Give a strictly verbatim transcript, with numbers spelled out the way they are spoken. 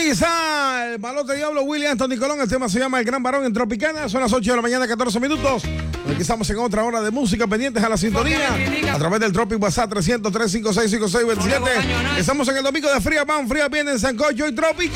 Ahí está el Malote Diablo, Willy Anthony Colón. El tema se llama El Gran Varón en Tropicana. Son las ocho de la mañana, catorce minutos. Aquí estamos en otra hora de música, pendientes a la sintonía a través del Tropic WhatsApp trescientos tres cincuenta y seis cincuenta y seis veintisiete. Estamos en el domingo de Fría Pan, Fría Bien en Sancocho y Tropic.